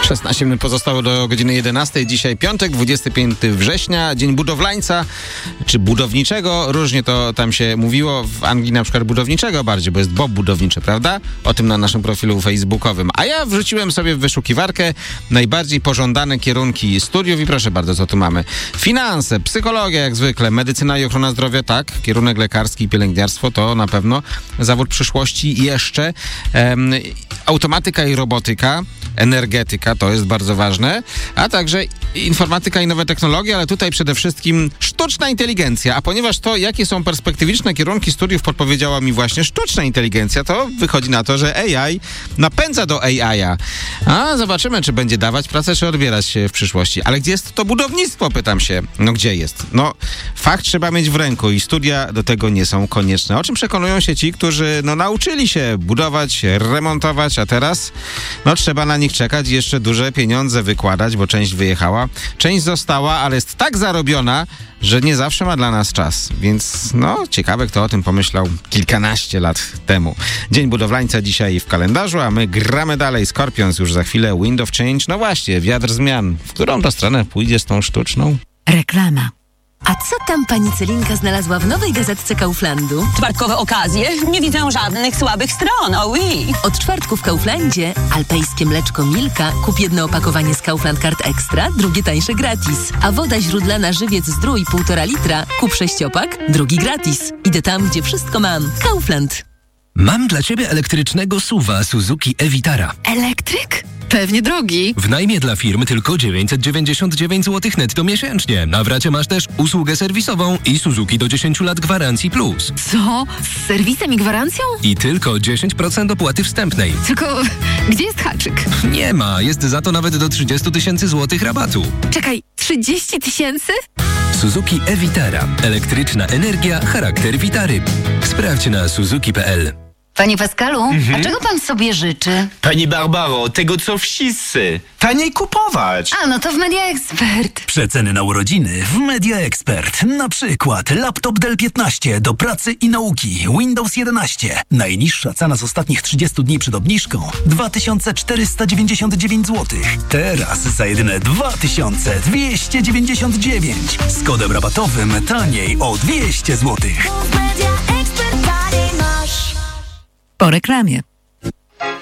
16 minut pozostało do godziny 11. Dzisiaj piątek, 25 września, dzień budowlańca, czy budowniczego, różnie to tam się mówiło, w Anglii na przykład budowniczego bardziej, bo jest Bob budowniczy, prawda? O tym na naszym profilu facebookowym. A ja wrzuciłem sobie w wyszukiwarkę najbardziej pożądane kierunki studiów i proszę bardzo, co tu mamy. Finanse, psychologia jak zwykle, medycyna i ochrona zdrowia, tak, kierunek lekarski i pielęgniarstwo to na pewno zawód przyszłości. Jeszcze automatyka i robotyka, energetyka, to jest bardzo ważne, a także informatyka i nowe technologie, ale tutaj przede wszystkim sztuczna inteligencja, a ponieważ to, jakie są perspektywiczne kierunki studiów, podpowiedziała mi właśnie sztuczna inteligencja, to wychodzi na to, że AI napędza do AI-a. A zobaczymy, czy będzie dawać pracę, czy odbierać się w przyszłości. Ale gdzie jest to budownictwo, pytam się. No gdzie jest? No fakt trzeba mieć w ręku i studia do tego nie są konieczne. O czym przekonują się ci, którzy nauczyli się budować, remontować, a teraz trzeba na nich czekać i jeszcze duże pieniądze wykładać, bo część wyjechała, część została, ale jest tak zarobiona, że nie zawsze ma dla nas czas. Więc ciekawe, kto o tym pomyślał kilkanaście lat temu. Dzień budowlańca dzisiaj w kalendarzu, a my gramy dalej. Scorpions już za chwilę, Wind of Change. No właśnie, wiatr zmian. W którą to stronę pójdzie z tą sztuczną? Reklama. A co tam pani Celinka znalazła w nowej gazetce Kauflandu? Czwartkowe okazje? Nie widzę żadnych słabych stron, oui. Od czwartku w Kauflandzie alpejskie mleczko Milka, kup jedno opakowanie z Kaufland Card Extra, drugie tańsze gratis. A woda źródlana Żywiec Zdrój 1,5 litra, kup 6-opak, drugi gratis. Idę tam, gdzie wszystko mam. Kaufland. Mam dla ciebie elektrycznego SUV-a Suzuki e-Vitara. Elektryk? Pewnie drogi. W najmie dla firm tylko 999 zł netto miesięcznie. Na wracie masz też usługę serwisową i Suzuki do 10 lat gwarancji plus. Co? Z serwisem i gwarancją? I tylko 10% opłaty wstępnej. Tylko gdzie jest haczyk? Nie ma, jest za to nawet do 30 000 złotych rabatu. Czekaj, 30 000? Suzuki e-Vitara. Elektryczna energia, charakter Vitary. Sprawdź na suzuki.pl. Panie Pascalu, a czego pan sobie życzy? Pani Barbaro, tego co wszyscy. Taniej kupować. A, no to w Media Expert. Przeceny na urodziny w Media Expert. Na przykład laptop Dell 15 do pracy i nauki, Windows 11. Najniższa cena z ostatnich 30 dni przed obniżką 2499 zł. Teraz za jedyne 2299. Z kodem rabatowym taniej o 200 zł. Po reklamie.